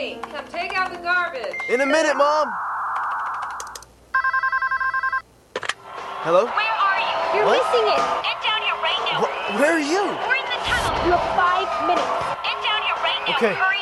Johnny, come take out the garbage. In a minute, Mom. Hello? Where are you? You're missing it. Get down here right now. Where are you? We're in the tunnel. You have 5 minutes. Get down here right now. Okay. Hurry.